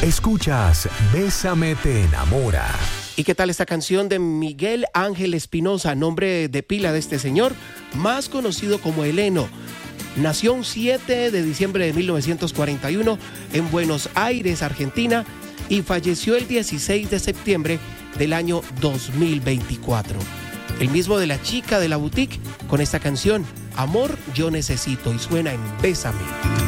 Escuchas Bésame te enamora. ¿Y qué tal esta canción de Miguel Ángel Espinosa, nombre de pila de este señor, más conocido como Eleno? Nació un 7 de diciembre de 1941 en Buenos Aires, Argentina, y falleció el 16 de septiembre del año 2024. El mismo de La Chica de la Boutique con esta canción, Amor, yo necesito, y suena en Bésame.